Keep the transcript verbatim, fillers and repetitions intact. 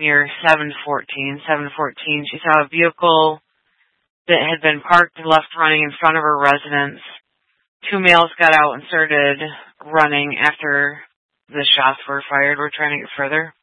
near seven fourteen. seven fourteen, she saw a vehicle that had been parked and left running in front of her residence. Two males got out and started running after the shots were fired. We're trying to get further.